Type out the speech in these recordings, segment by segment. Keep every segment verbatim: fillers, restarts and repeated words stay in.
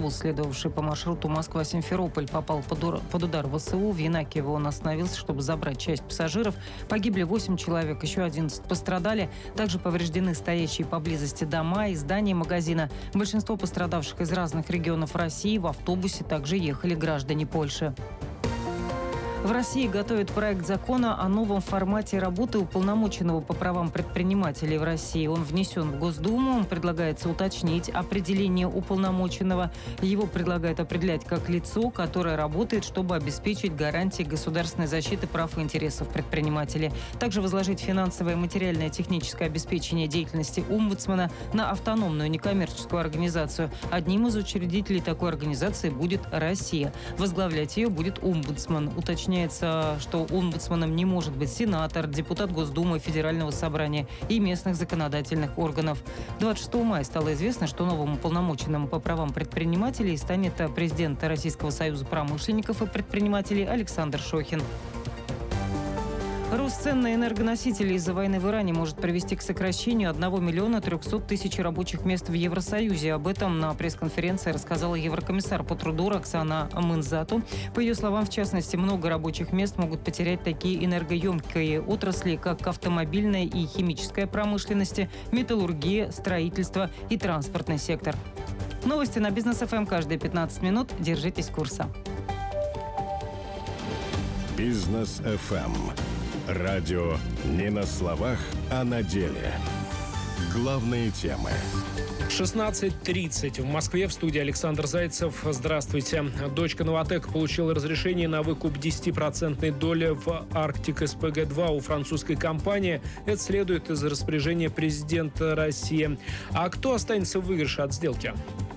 автобус, следовавший по маршруту Москва-Симферополь, попал под, ур... под удар ВСУ. В Янакиево он остановился, чтобы забрать часть пассажиров. Погибли восемь человек, еще одиннадцать пострадали. Также повреждены стоящие поблизости дома и здания магазина. Большинство пострадавших из разных регионов России. В автобусе также ехали граждане Польши. В России готовят проект закона о новом формате работы уполномоченного по правам предпринимателей в России. Он внесен в Госдуму. Он предлагается уточнить определение уполномоченного. Его предлагают определять как лицо, которое работает, чтобы обеспечить гарантии государственной защиты прав и интересов предпринимателей. Также возложить финансовое, материальное, техническое обеспечение деятельности омбудсмена на автономную некоммерческую организацию. Одним из учредителей такой организации будет Россия. Возглавлять ее будет омбудсман. Уточняется, что омбудсманом не может быть сенатор, депутат Госдумы, Федерального собрания и местных законодательных органов. двадцать шестого мая стало известно, что новым уполномоченным по правам предпринимателей станет президент Российского союза промышленников и предпринимателей Александр Шохин. Рост цен на энергоносители из-за войны в Иране может привести к сокращению одного миллиона трехсот тысяч рабочих мест в Евросоюзе. Об этом на пресс-конференции рассказала еврокомиссар по труду Роксана Мынзату. По ее словам, в частности, много рабочих мест могут потерять такие энергоемкие отрасли, как автомобильная и химическая промышленности, металлургия, строительство и транспортный сектор. Новости на Бизнес эф эм каждые пятнадцать минут. Держитесь курса. Бизнес эф эм. Радио не на словах, а на деле. Главные темы. шестнадцать тридцать. В Москве в студии Александр Зайцев. Здравствуйте. Дочка Новатэк получила разрешение на выкуп десятипроцентной доли в Арктик эс пэ гэ два у французской компании. Это следует из распоряжения президента России. А кто останется в выигрыше от сделки?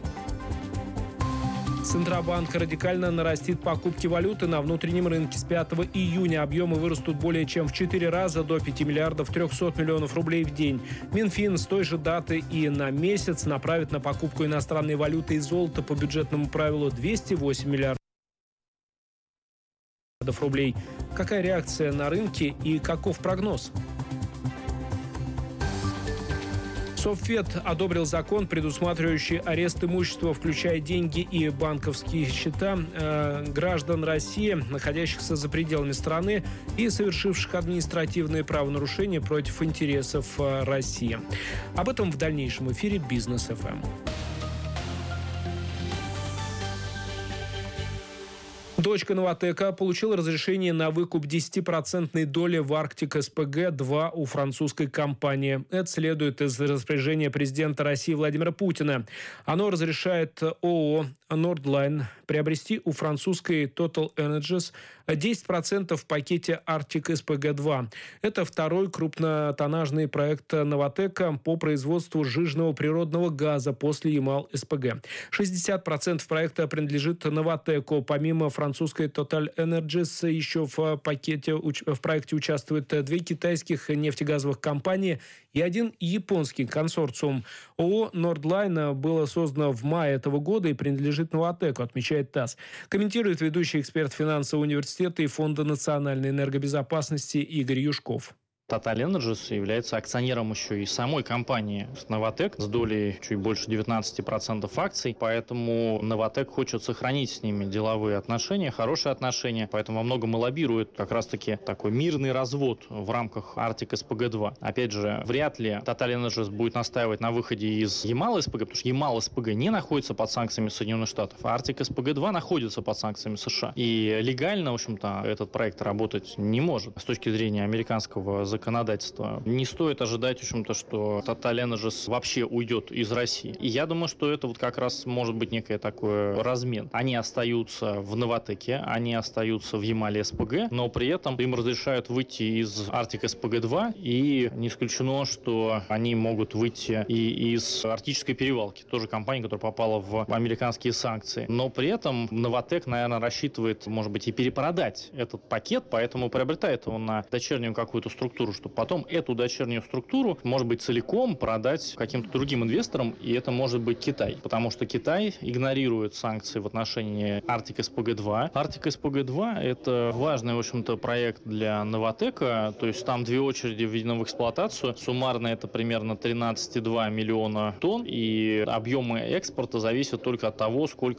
Центробанк радикально нарастит покупки валюты на внутреннем рынке. С пятого июня объемы вырастут более чем в четыре раза, до пяти миллиардов трехсот миллионов рублей в день. Минфин с той же даты и на месяц направит на покупку иностранной валюты и золота по бюджетному правилу двести восемь миллиардов рублей. Какая реакция на рынке и каков прогноз? Совфед одобрил закон, предусматривающий арест имущества, включая деньги и банковские счета э, граждан России, находящихся за пределами страны и совершивших административные правонарушения против интересов э, России. Об этом в дальнейшем эфире Бизнес эф эм. Дочка Новатэка получила разрешение на выкуп десятипроцентной доли в Арктик эс пэ гэ два у французской компании. Это следует из распоряжения президента России Владимира Путина. Оно разрешает ООО «Нордлайн» приобрести у французской Total Energies десять процентов в пакете Арктик эс пэ гэ два. Это второй крупнотоннажный проект Новатэка по производству сжиженного природного газа после Ямал эс пэ гэ. шестьдесят процентов проекта принадлежит Новатэку. Помимо французской Французская Total Energies еще в пакете, в проекте участвуют две китайских нефтегазовых компании и один японский консорциум. ООО «Нордлайн» было создано в мае этого года и принадлежит Новатэку, отмечает ТАСС. Комментирует ведущий эксперт финансового университета и Фонда национальной энергобезопасности Игорь Юшков. Total Energies является акционером еще и самой компании Новатэк с долей чуть больше девятнадцать процентов акций, поэтому Новатэк хочет сохранить с ними деловые отношения, хорошие отношения, поэтому во многом и лоббирует как раз-таки такой мирный развод в рамках Арктик эс пэ гэ два. Опять же, вряд ли Total Energies будет настаивать на выходе из Ямал эс пэ гэ, потому что Ямал эс пэ гэ не находится под санкциями Соединенных Штатов, а Арктик эс пэ гэ два находится под санкциями США. И легально, в общем-то, этот проект работать не может с точки зрения американского законодательства. законодательства. Не стоит ожидать, в общем-то, что Total Energies вообще уйдет из России. И я думаю, что это вот как раз может быть некое такой размен. Они остаются в Новатэке, они остаются в Ямале эс пэ гэ, но при этом им разрешают выйти из Арктик эс пэ гэ два, и не исключено, что они могут выйти и из Арктической перевалки, тоже компания, которая попала в американские санкции. Но при этом Новатэк, наверное, рассчитывает, может быть, и перепродать этот пакет, поэтому приобретает его на дочернюю какую-то структуру, чтобы потом эту дочернюю структуру, может быть, целиком продать каким-то другим инвесторам, и это может быть Китай. Потому что Китай игнорирует санкции в отношении Арктик эс пэ гэ два. Арктик эс пэ гэ два – это важный, в общем-то, проект для Новатэка, то есть там две очереди введены в эксплуатацию. Суммарно это примерно тринадцать целых два миллиона тонн, и объемы экспорта зависят только от того, сколько